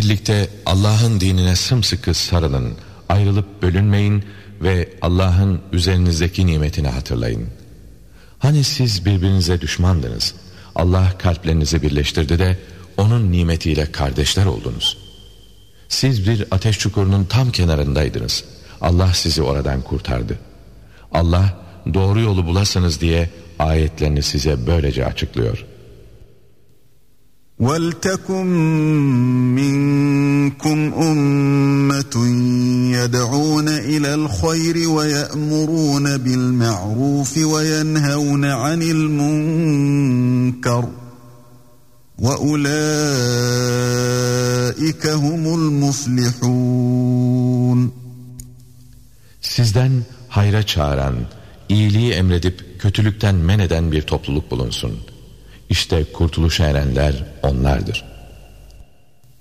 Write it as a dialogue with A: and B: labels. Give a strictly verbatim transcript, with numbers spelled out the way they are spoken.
A: birlikte Allah'ın dinine sımsıkı sarılın, ayrılıp bölünmeyin ve Allah'ın üzerinizdeki nimetini hatırlayın. Hani siz birbirinize düşmandınız, Allah kalplerinizi birleştirdi de onun nimetiyle kardeşler oldunuz. Siz bir ateş çukurunun tam kenarındaydınız, Allah sizi oradan kurtardı. Allah doğru yolu bulasınız diye ayetlerini size böylece açıklıyor.
B: وَلْتَكُنْ مِنْكُمْ أُمَّةٌ يَدْعُونَ إِلَى الْخَيْرِ وَيَأْمُرُونَ بِالْمَعْرُوفِ وَيَنْهَوْنَ عَنِ الْمُنْكَرِ وَأُولَٰئِكَ هُمُ الْمُفْلِحُونَ.
A: Sizden hayra çağıran, iyiliği emredip kötülükten men eden bir topluluk bulunsun. İşte kurtuluşa erenler onlardır.